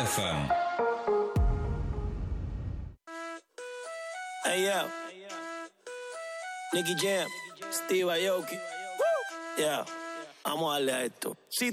FM. Hey, yo. Nicky Jam, Steve Aoki. Yeah, vamos a darle a esto. Si